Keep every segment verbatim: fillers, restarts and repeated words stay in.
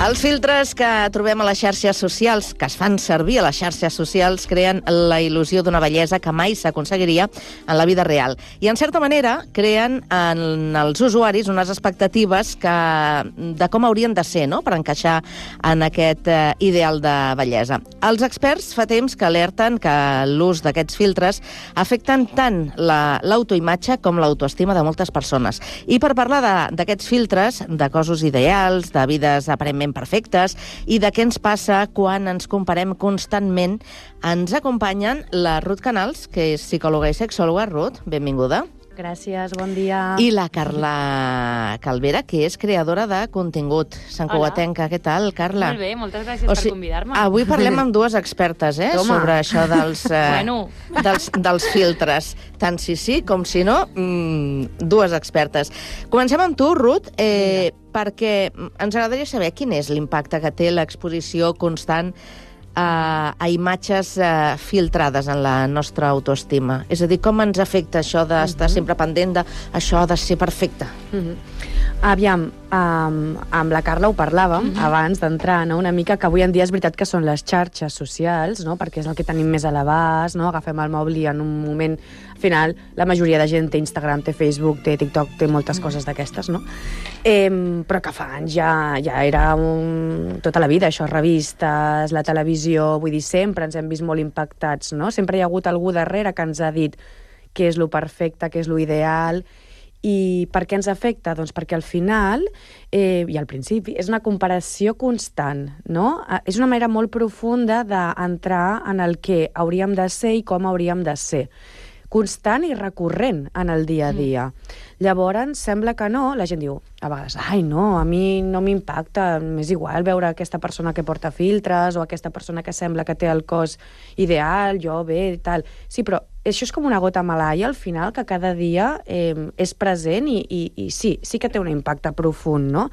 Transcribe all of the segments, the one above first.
Els filtres que trobem a les xarxes socials, que es fan servir a les xarxes socials, creen la il·lusió d'una bellesa que mai s'aconseguiria en la vida real. I, en certa manera, creen en els usuaris unes expectatives que, de com haurien de ser, no?, per encaixar en aquest eh, ideal de bellesa. Els experts fa temps que alerten que l'ús d'aquests filtres afecten tant la, l'autoimatge com l'autoestima de moltes persones. I per parlar d'aquests filtres, de cossos ideals, de vides aparentment perfectes i de què ens passa quan ens comparem constantment, ens acompanyen la Ruth Canals, que és psicòloga i sexòloga. Ruth, benvinguda. Gràcies, bon dia. I la Carla Calvera, que és creadora de contingut santcugatenca. Què tal, Carla? Molt bé, moltes gràcies o sigui, per convidar-me. Avui parlem amb dues expertes, eh, Toma. sobre això dels, eh, Bueno. dels, dels filtres. Tant si sí com si no, mmm, dues expertes. Comencem amb tu, Ruth, eh, perquè ens agradaria saber quin és l'impacte que té l'exposició constant a, a imatges uh, filtrades en la nostra autoestima. És a dir, com ens afecta això d'estar uh-huh. sempre pendent de això ha de ser perfecte? Uh-huh. Aviam, um, amb la Carla ho parlàvem uh-huh. abans d'entrar, no? Una mica que avui en dia és veritat que són les xarxes socials, no? Perquè és el que tenim més a l'abast, no? Agafem el mòbil i en un moment... Al final, la majoria de gent té Instagram, té Facebook, té TikTok, té moltes uh-huh. coses d'aquestes, no? Eh, però que fa anys ja, ja era un... tota la vida, això, revistes, la televisió, vull dir, sempre ens hem vist molt impactats, no? Sempre hi ha hagut algú darrere que ens ha dit què és lo perfecte, què és lo ideal. I per què ens afecta? Doncs perquè al final, eh, i al principi, és una comparació constant, no? És una manera molt profunda d'entrar en el que hauríem de ser i com hauríem de ser. Constant i recurrent en el dia a dia. Mm. Llavors, sembla que no, la gent diu, a vegades, ai, no, a mi no m'impacta, m'és igual veure aquesta persona que porta filtres o aquesta persona que sembla que té el cos ideal, jo bé i tal. Sí, però això és com una gota malaia, al final, que cada dia eh, és present i, i, i sí, sí que té un impacte profund, no?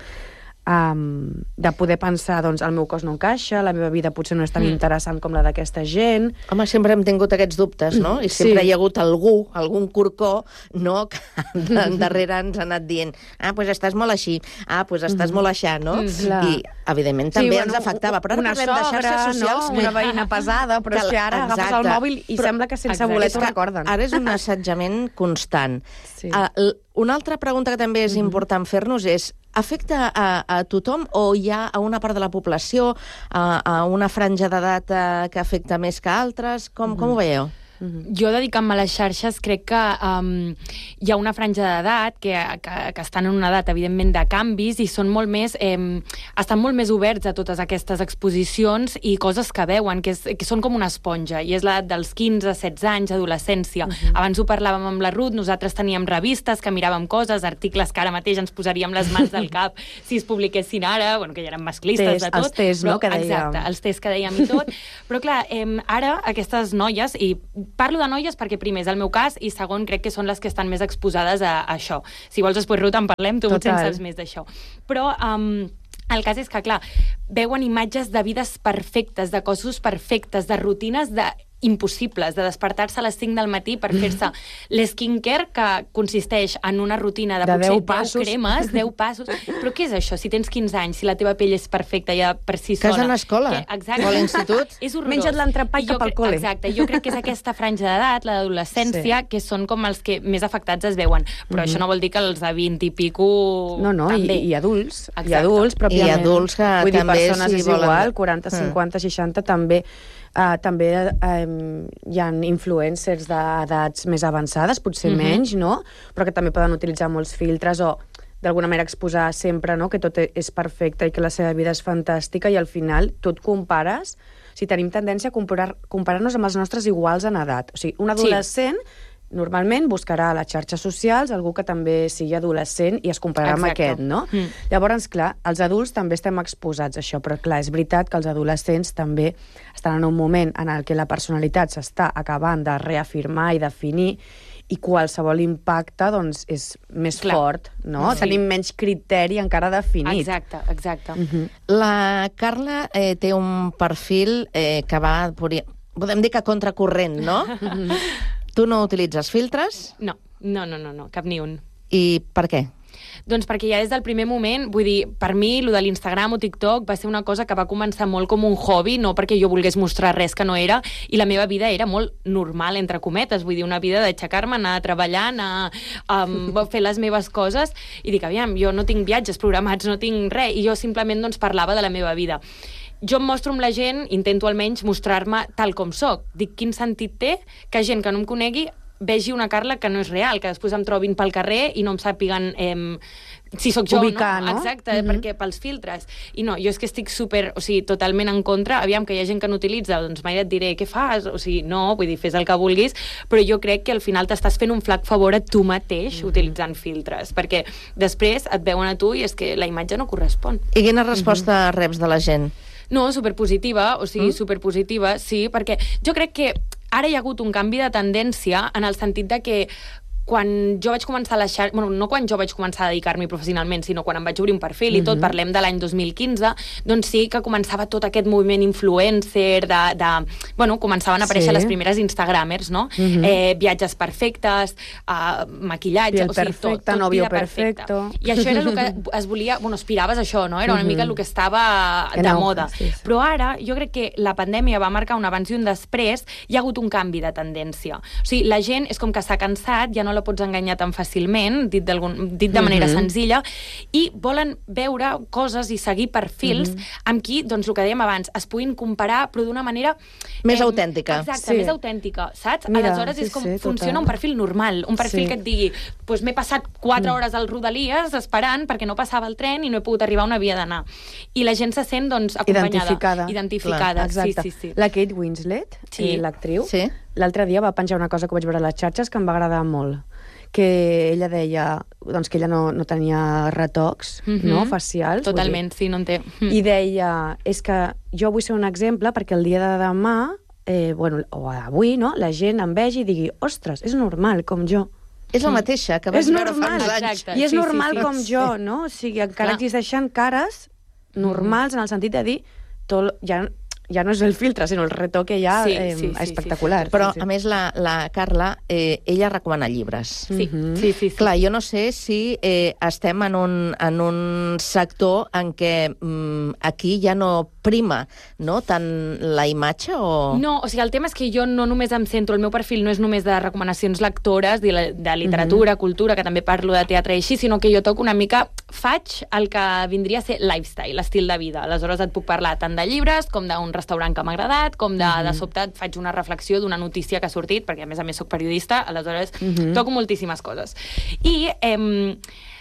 Um, de poder pensar, doncs, el meu cos no encaixa, la meva vida potser no és tan mm. interessant com la d'aquesta gent. Home, sempre hem tingut aquests dubtes, no? I sempre sí. hi ha hagut algú, algun corcó, no?, que darrere ens ha anat dient, ah, doncs pues estàs molt així, ah, doncs pues estàs mm. molt aixà, no? Mm, I, evidentment, també sí, bueno, ens afectava. Però ara una parlem sogra, de xarxes socials... No? Una veïna pesada, però que, és que ara exacte. agafes el mòbil i però, sembla que sense exacte. voler t'ho recorden. Ara és un assetjament constant. Sí. Uh, una altra pregunta que també és mm-hmm. important fer-nos és, afecta a, a tothom o hi ha a una part de la població, a, a una franja d'edat que afecta més que altres? Com, mm-hmm. com ho veieu? Mm-hmm. Jo, dedicant-me a les xarxes, crec que um, hi ha una franja d'edat que, que, que estan en una edat, evidentment, de canvis i són molt més, eh, estan molt més oberts a totes aquestes exposicions i coses que veuen, que, és, que són com una esponja, i és l'edat dels quinze, setze anys, adolescència. Uh-huh. Abans ho parlàvem amb la Ruth, nosaltres teníem revistes que miràvem coses, articles que ara mateix ens posaríem les mans del cap si es publiquessin ara, bueno, que ja eren masclistes test, de tot. Els tests, però, no?, que dèiem. Exacte, els tests que dèiem i tot. Però, clar, eh, ara aquestes noies, i parlo de noies perquè primer és el meu cas i segon crec que són les que estan més exposades a, a això. Si vols després, Ruth, en parlem, tu potser en saps més d'això. Però um, el cas és que, clar, veuen imatges de vides perfectes, de cossos perfectes, de rutines de impossibles, de despertar-se a les cinc del matí per fer-se l'esquincare, que consisteix en una rutina de, de potser deu, passos. deu cremes, deu passos. Però què és això? Si tens quinze anys, si la teva pell és perfecta ja per si sola... Que és a l'escola, o a l'institut. És horrorós. Menja't l'entrepà cap al col·le. Exacte, jo crec que és aquesta franja d'edat, l'adolescència, sí. que són com els que més afectats es veuen. Però mm-hmm. això no vol dir que els de vint i pico... No, no, i, i adults. Exacte. I adults, pròpiament. I adults que Vull dir, també... persones si és volen... igual, quaranta, cinquanta, seixanta, també... Uh, també uh, hi ha influencers d'edats més avançades, potser mm-hmm. menys, no? Però que també poden utilitzar molts filtres o d'alguna manera exposar sempre, no?, que tot és perfecte i que la seva vida és fantàstica i al final tu et compares, si tenim tendència a comparar, comparar-nos amb els nostres iguals en edat. O sigui, un adolescent... Sí. Normalment buscarà a les xarxes socials algú que també sigui adolescent i es compararà amb aquest, no? Mm. Llavors, clar, els adults també estem exposats a això, però clar, és veritat que els adolescents també estan en un moment en el que la personalitat s'està acabant de reafirmar i definir i qualsevol impacte, doncs, és més clar. fort, no? Sí. Tenim menys criteri encara definit. Exacte, exacte. Mm-hmm. La Carla eh, té un perfil eh, que va, podem dir que contracorrent, no? Tu no utilitzes filtres? No, no, no, no, no, cap ni un. I per què? Doncs perquè ja des del primer moment, vull dir, per mi, lo de l'Instagram o TikTok va ser una cosa que va començar molt com un hobby, no perquè jo volgués mostrar res que no era, i la meva vida era molt normal, entre cometes, vull dir, una vida d'aixecar-me, anar a treballar, anar a um, fer les meves coses, i dic, aviam, jo no tinc viatges programats, no tinc res, i jo simplement doncs, parlava de la meva vida. Jo em mostro amb la gent, intento almenys mostrar-me tal com soc. Dic, quin sentit té que gent que no em conegui vegi una Carla que no és real, que després em trobin pel carrer i no em sàpiguen eh, si sóc jo ubicar, no? no? Exacte, mm-hmm. perquè pels filtres. I no, jo és que estic super, o sigui, totalment en contra. Aviam, que hi ha gent que n'utilitza, doncs mai et diré què fas, o sigui, no, vull dir, fes el que vulguis, però jo crec que al final t'estàs fent un flac favor a tu mateix mm-hmm. utilitzant filtres, perquè després et veuen a tu i és que la imatge no correspon. I quina resposta mm-hmm. reps de la gent? No, superpositiva, o sigui, mm? superpositiva, sí, perquè jo crec que ara hi ha hagut un canvi de tendència en el sentit de que quan jo vaig començar a la xarxa, bueno, no quan jo vaig començar a dedicar-m'hi professionalment, sinó quan em vaig obrir un perfil i tot, mm-hmm. parlem de l'any dos mil quinze, doncs sí que començava tot aquest moviment influencer, de, de bueno, començaven a aparèixer sí. les primeres instagramers, no? Mm-hmm. Eh, viatges perfectes, eh, maquillatge, Piel o sigui, perfecta, tot, tot novio vida perfecta. perfecto. I això era el que es volia, bueno, aspiraves a això, no? Era una mm-hmm. mica el que estava de no, moda. Sí, sí. Però ara, jo crec que la pandèmia va marcar un abans i un després, hi ha hagut un canvi de tendència. O sigui, la gent és com que s'ha cansat, ja no la pots enganyar tan fàcilment, dit, dit de manera mm-hmm. senzilla, i volen veure coses i seguir perfils mm-hmm. amb qui, doncs el que dèiem abans, es puguin comparar, però d'una manera... Més eh, autèntica. Exacte, sí. més autèntica, saps? Mira, Aleshores sí, és com sí, funciona total. un perfil normal, un perfil sí. que et digui, pues m'he passat quatre hores al Rodalies esperant perquè no passava el tren i no he pogut arribar on havia d'anar. I la gent se sent, doncs, acompanyada. Identificada. Identificada, exacte. sí, sí, sí. La Kate Winslet, sí. eh, l'actriu, sí. l'altre dia va penjar una cosa que vaig veure a les xarxes que em va agradar molt, que ella deia doncs, que ella no, no tenia retocs mm-hmm. no, facials. Totalment, sí, no en té. I deia, és que jo vull ser un exemple perquè el dia de demà, eh, bueno, o avui, no, la gent em vegi i digui, ostres, és normal, com jo. És la mateixa que vas és veure normal, fa uns anys. I és sí, normal sí, sí. com jo, no? O sigui, encara Clar. existeixen cares normals en el sentit de dir tot, ja, ja no és el filtre, sinó el retoc que hi ha Sí, eh, sí, sí, espectacular. Però, sí, sí. a més, la, la Carla, eh, ella recomana llibres. Sí, Mhm. sí, sí, sí. Clar, jo no sé si eh, estem en un, en un sector en què mm, aquí ja no prima, no?, tant la imatge o... No, o sigui, el tema és que jo no només em centro, el meu perfil no és només de recomanacions lectores, de, la, de literatura, mm-hmm. cultura, que també parlo de teatre i així, sinó que jo toco una mica, faig el que vindria a ser lifestyle, l'estil de vida. Aleshores et puc parlar tant de llibres com d'un restaurant que m'ha agradat, com de, mm-hmm. de sobte et faig una reflexió d'una notícia que ha sortit, perquè a més a més soc periodista, aleshores mm-hmm. toco moltíssimes coses. I, eh,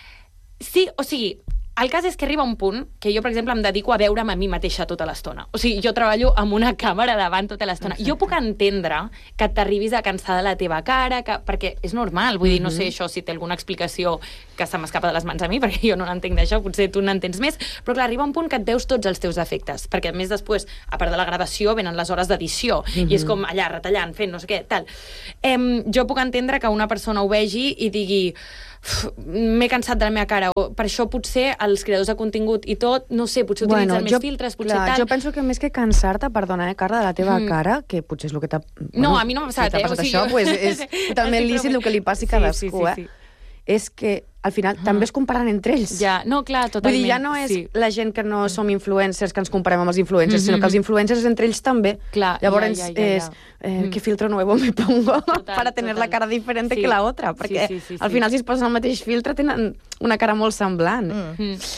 sí, o sigui, el cas és que arriba un punt que jo, per exemple, em dedico a veure'm a mi mateixa tota l'estona. O sigui, jo treballo amb una càmera davant tota l'estona. Jo puc entendre que t'arribis a cansar de la teva cara, que, perquè és normal. Vull dir, no sé això si té alguna explicació que se m'escapa de les mans a mi, perquè jo no n'entenc d'això, potser tu n'entens més, però clar, arriba un punt que et veus tots els teus defectes, perquè a més després, a part de la gravació, venen les hores d'edició, mm-hmm. i és com allà retallant, fent no sé què, tal. Em, jo puc entendre que una persona ho vegi i digui m'he cansat de la meva cara, o per això potser els creadors de contingut i tot, no sé, potser utilitzen bueno, més jo, filtres, potser clar, tal. Jo penso que més que cansar-te, perdona, eh, Carla, de la teva mm. cara, que potser és el que t'ha... No, bueno, a mi no m'ha passat, si eh? passat O sigui, això, jo... pues és totalment lícit el que li passi a cadascú, sí, sí, sí, eh? sí. És que al final uh-huh. també es comparen entre ells. Ja, no, clar, totalment. Vull dir, ja no és sí. la gent que no som influencers que ens comparem amb els influencers, mm-hmm. sinó que els influencers entre ells també. Clar, Llavors ja, ja, ja, ja. és eh, mm. ¿qué filtro nuevo me pongo total, para tener total. la cara diferente sí. que la otra? Perquè sí, sí, sí, al sí. final si es posen el mateix filtre tenen una cara molt semblant. Mm. Mm.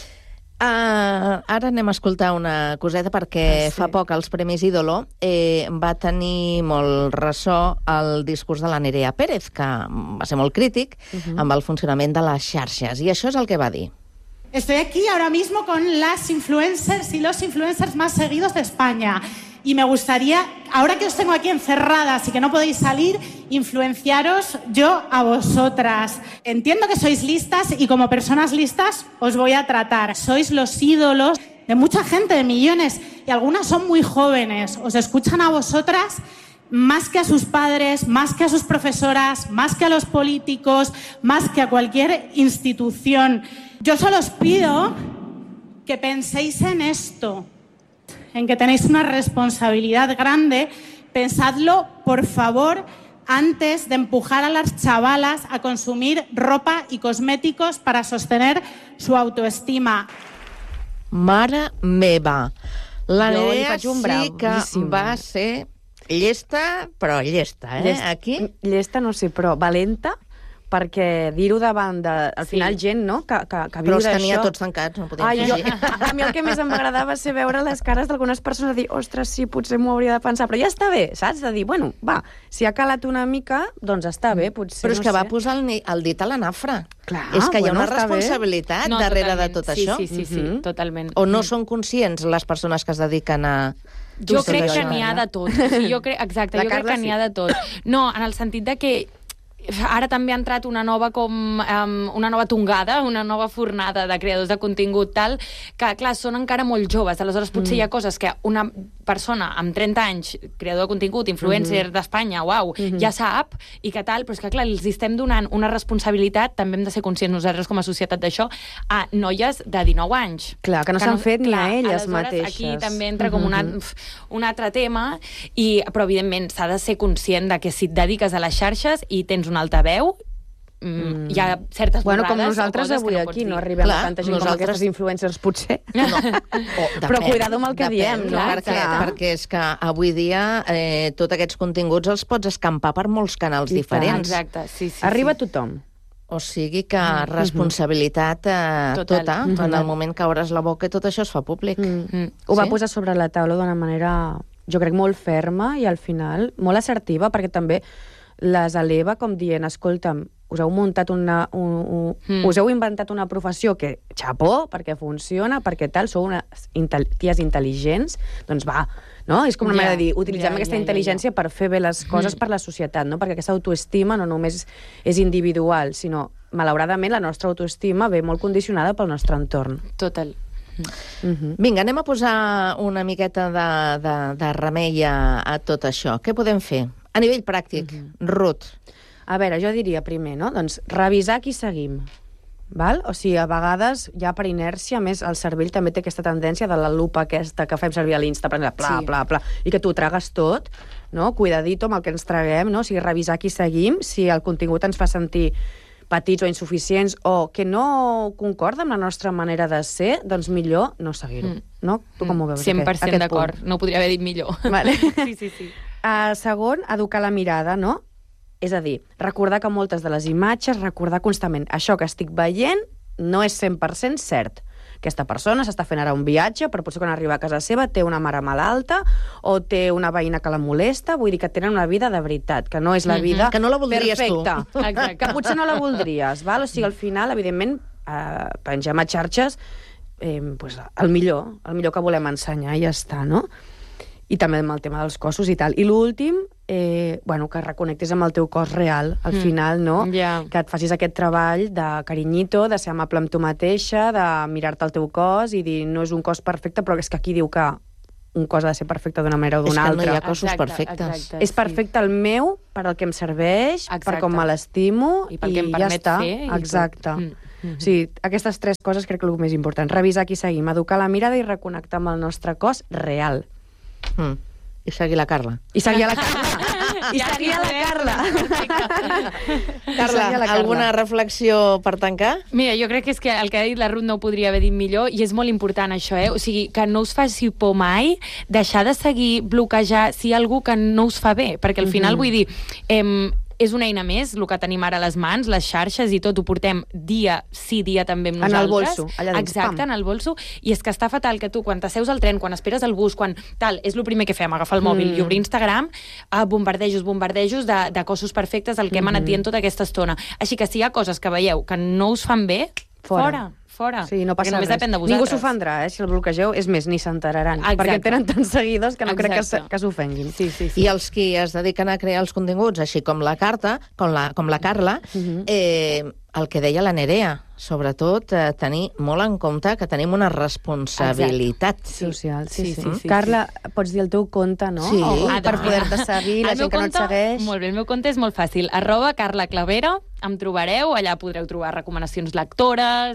Uh, ara anem a escoltar una coseta perquè ah, sí. fa poc als Premis Ídolo eh, va tenir molt ressò el discurs de la Nerea Pérez, que va ser molt crític uh-huh. amb el funcionament de les xarxes, i això és el que va dir. Estoy aquí ahora mismo con las influencers y los influencers más seguidos de España. Y me gustaría, ahora que os tengo aquí encerradas y que no podéis salir, influenciaros yo a vosotras. Entiendo que sois listas y como personas listas os voy a tratar. Sois los ídolos de mucha gente, de millones, y algunas son muy jóvenes. Os escuchan a vosotras más que a sus padres, más que a sus profesoras, más que a los políticos, más que a cualquier institución. Yo solo os pido que penséis en esto, en que tenéis una responsabilidad grande. Pensadlo, por favor, antes de empujar a las chavalas a consumir ropa y cosméticos para sostener su autoestima. Mare meva. La Jo li Nerea faig un sí que bravíssim. va ser llesta, però llesta, eh? Llesta, Aquí... Llesta, no sé, però valenta, perquè dir-ho davant de... Al Sí. final, gent, no?, que, que, que viu Però els d'això... tenia tots tancats, no podien Ai, fer jo, així. a mi el que més em agradava va ser veure les cares d'algunes persones dir, ostres, sí, potser m'ho hauria de pensar, però ja està bé, saps? De dir, bueno, va, si ha calat una mica, doncs està bé, potser, Però és no que sé. va posar el, ni- el dit a la nafra. Clar, és que hi ha bueno, una està bé. responsabilitat No, darrere totalment. de tot sí, això. Sí, sí, sí, Mhm. totalment. O no són conscients les persones que es dediquen a... Jo tot crec això. que n'hi ha de tot. O sigui, jo crec, exacte, La jo crec Carla que n'hi sí. ha de tot. No, en el sentit de que ara també ha entrat una nova com um, una nova tongada, una nova fornada de creadors de contingut tal, que clar, són encara molt joves, aleshores potser mm. hi ha coses que una persona amb trenta anys, creador de contingut, influencer mm -hmm. d'Espanya, uau, mm -hmm. ja sap, i que tal, però és que clar, els estem donant una responsabilitat, també hem de ser conscients nosaltres com a societat d'això, a noies de dinou anys. Clar, que no s'han fet ni a elles aleshores, mateixes. Aquí també entra com una, un altre tema, i, però evidentment s'ha de ser conscient de que si et dediques a les xarxes i tens un altaveu, mm. hi ha certes Bueno, com borrades nosaltres o coses avui que no pots aquí, no dir. arribem Clar, a tanta gent nosaltres- com aquestes influencers, potser. No. Oh, Però cuidado amb el que depèn, diem, no? Perquè, Clar. perquè és que avui dia eh, tots aquests continguts els pots escampar per molts canals I tant. diferents. Exacte, sí, sí. Arriba a sí. tothom. O sigui que responsabilitat eh, Total. tota, en el moment que obres la boca i tot això es fa públic. Mm. Mm. Ho va Sí? posar sobre la taula d'una manera, jo crec, molt ferma i al final molt assertiva, perquè també les eleva com dient, escolta'm, us heu muntat una... Un, un, Mm. us heu inventat una professió que, xapó, perquè funciona, perquè tal, sou unes intel ties intel·ligents, doncs va, no? És com una Ja, manera de dir, utilitzem ja, aquesta ja, ja, intel·ligència ja. per fer bé les coses Mm. per la societat, no? Perquè aquesta autoestima no només és individual, sinó, malauradament, la nostra autoestima ve molt condicionada pel nostre entorn. Total. Mhm. Vinga, anem a posar una miqueta de, de, de remei a, a tot això. Què podem fer? A nivell pràctic, Ruth. A veure, jo diria primer, no? Doncs revisar qui seguim. Val? O sigui, a vegades, ja per inèrcia, a més, el cervell també té aquesta tendència de la lupa aquesta que fem servir a l'Insta, per exemple, pla, Sí. pla, pla, i que tu tragues tot, no? Cuidadito amb el que ens traguem, no? O sigui, revisar qui seguim, si el contingut ens fa sentir petits o insuficients o que no concorda amb la nostra manera de ser, doncs millor no seguir-ho, Mm. no? Tu com ho veus? cent per aquest- cent aquest punt? d'acord. No ho podria haver dit millor. Vale. Sí, sí, sí. Uh, segon, educar la mirada, no? És a dir, recordar que moltes de les imatges, recordar constantment, això que estic veient no és cent per cent cert. Aquesta persona s'està fent ara un viatge, però potser quan arriba a casa seva té una mare malalta o té una veïna que la molesta, vull dir que tenen una vida de veritat, que no és la Mhm. vida Que no la voldries tu. perfecta. Exacte. Que potser no la voldries, val? O sigui, al final, evidentment, eh, pengem a xarxes eh, pues, el millor, el millor que volem ensenyar i ja està, no? I també amb el tema dels cossos i tal. I l'últim, eh, bueno, que reconnectis amb el teu cos real, al Mm. final, no? Ja. Que et facis aquest treball de carinyito, de ser amable amb tu mateixa, de mirar-te el teu cos i dir, no és un cos perfecte, però és que aquí diu que un cos ha de ser perfecte d'una manera o És d'una que no hi altra. ha cossos Exacte, perfectes. exacte. És perfecte el meu, per al que em serveix, Exacte. per com me l'estimo, I pel que em ja permet està. fer i tot. Exacte. Mm. Mhm. O sigui, aquestes tres coses crec que és el més important. Revisar qui seguim, educar la mirada i reconnectar amb el nostre cos real. Mm. I seguir la Carla. I seguir a la Carla. I Ja seguir a la tindrem. Carla. Carla, seguir a la Carla. alguna reflexió per tancar? Mira, jo crec que és que el que ha dit la Ruth no ho podria haver dit millor i és molt important això, eh? O sigui, que no us faci por mai deixar de seguir, bloquejar si hi ha algú que no us fa bé, perquè al final, vull dir, eh, és una eina més, el que tenim ara a les mans, les xarxes i tot, ho portem dia sí, dia també amb En el nosaltres. bolso, allà dins, Exacte, pam. en el bolso, i és que està fatal que tu, quan t'asseus al tren, quan esperes el bus, quan tal, és el primer que fem, agafar el mòbil Mm. i obrir Instagram, a bombardejos, bombardejos de, de cossos perfectes, el que hem anat dient tota aquesta estona. Així que si hi ha coses que veieu que no us fan bé, Fora. fora, fora. Sí, no passa Perquè només res. depèn de Ningú vosaltres. s'ofendrà, eh? Si el bloquegeu, és més, ni s'enteraran. Exacte. Perquè tenen tants seguidors que no crec que Exacte. s- que s'ofenguin. Sí, sí, sí. I els qui es dediquen a crear els continguts, així com la Carta, com la, com la Carla, Mhm. eh, el que deia la Nerea, sobretot eh, tenir molt en compte que tenim una responsabilitat. Social, sí, sí. Sí, sí, sí, Carla, pots dir el teu compte, no? Sí. O, Ah, per doncs poder-te mira. seguir, la El gent meu que no et compte, segueix. Molt bé, el meu compte és molt fàcil. Arroba Carla Clavera, em trobareu, allà podreu trobar recomanacions lectores, eh, Que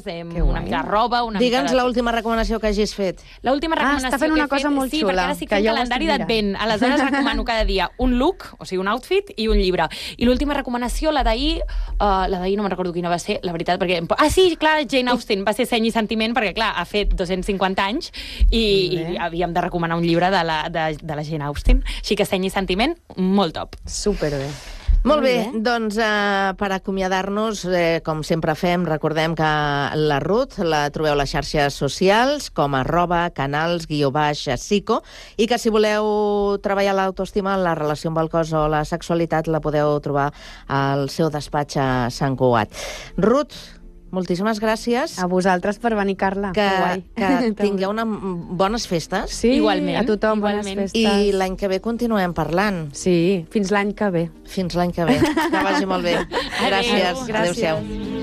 una mica de roba, una Digue'ns mica de... l'última recomanació que hagis fet. L'última recomanació Ah, està fent una que he cosa fet... molt sí, xula, perquè ara estic que fent jo ho calendari estic d'advent. Aleshores recomano cada dia un look, o sigui, un outfit i un llibre. I l'última recomanació, la d'ahir, uh, la d'ahir no me'n recordo quina va ser, la veritat, perquè... Ah, sí, clar, Jane Austen, va ser Seny i sentiment, perquè, clar, ha fet dos-cents cinquanta anys i, i havíem de recomanar un llibre de la, de, de la Jane Austen. Així que Seny i sentiment, molt top. Superbé. Molt bé, doncs eh, per acomiadar-nos, eh, com sempre fem, recordem que la Ruth la trobeu a les xarxes socials com a arroba canals guió baix psico i que si voleu treballar l'autoestima, la relació amb el cos o la sexualitat la podeu trobar al seu despatx a Sant Cugat. Ruth, moltíssimes gràcies. A vosaltres per venir, Carla. Que, guai. que tingueu una, bones festes. Sí, Igualment, a tothom, igualment. bones festes. I l'any que ve continuem parlant. Sí, fins l'any que ve. Fins l'any que ve. Que vagi molt bé. Gràcies. Adéu. Adéu-siau.